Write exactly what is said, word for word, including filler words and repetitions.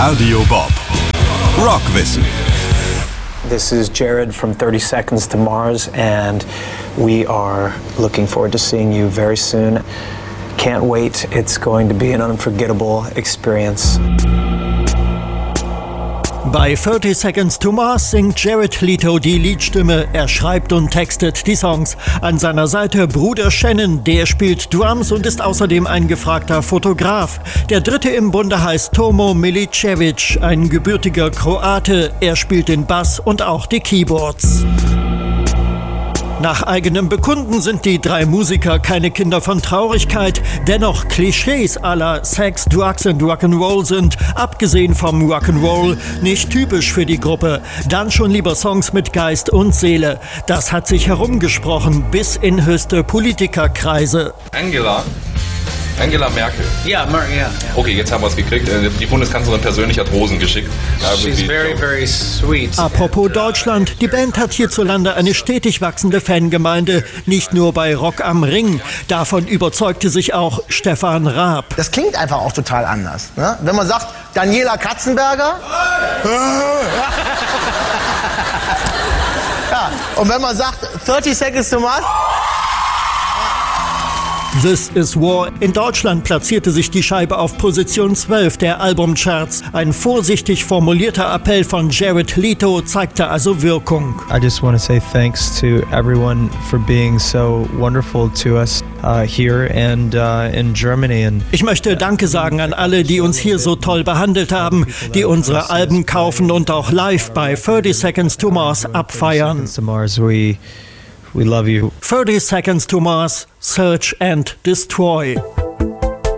Radio Bob. Rockwissen. This is Jared from thirty seconds to Mars, and we are looking forward to seeing you very soon. Can't wait. It's going to be an unforgettable experience. Bei thirty seconds to Mars singt Jared Leto die Liedstimme. Er schreibt und textet die Songs. An seiner Seite Bruder Shannon, der spielt Drums und ist außerdem ein gefragter Fotograf. Der dritte im Bunde heißt Tomo Milicevic, ein gebürtiger Kroate. Er spielt den Bass und auch die Keyboards. Nach eigenem Bekunden sind die drei Musiker keine Kinder von Traurigkeit, dennoch Klischees à la Sex, Drugs and Rock'n'Roll sind, abgesehen vom Rock'n'Roll, nicht typisch für die Gruppe. Dann schon lieber Songs mit Geist und Seele. Das hat sich herumgesprochen bis in höchste Politikerkreise. Angela. Angela Merkel. Ja, Mer ja, ja. Okay, jetzt haben wir es gekriegt. Die Bundeskanzlerin persönlich hat Rosen geschickt. She's very, very sweet. Apropos Deutschland, die Band hat hierzulande eine stetig wachsende Fangemeinde, nicht nur bei Rock am Ring. Davon überzeugte sich auch Stefan Raab. Das klingt einfach auch total anders. Ne? Wenn man sagt, Daniela Katzenberger. Ja, und wenn man sagt, thirty seconds to Mars. This is War. In Deutschland platzierte sich die Scheibe auf Position zwölf der Albumcharts. Ein vorsichtig formulierter Appell von Jared Leto zeigte also Wirkung. I just want to say thanks to everyone for being so wonderful to us uh, here and uh, in Germany. And ich möchte Danke sagen an alle, die uns hier so toll behandelt haben, die unsere Alben kaufen und auch live bei thirty seconds to Mars abfeiern. We love you. thirty seconds to Mars, Search and Destroy.